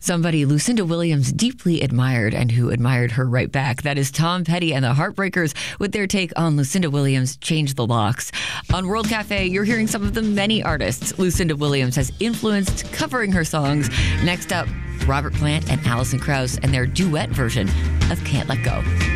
somebody Lucinda Williams deeply admired and who admired her right back. That is Tom Petty and the Heartbreakers with their take on Lucinda Williams' Change the Locks. On World Cafe, you're hearing some of the many artists Lucinda Williams has influenced covering her songs. Next up, Robert Plant and Alison Krauss and their duet version of Can't Let Go.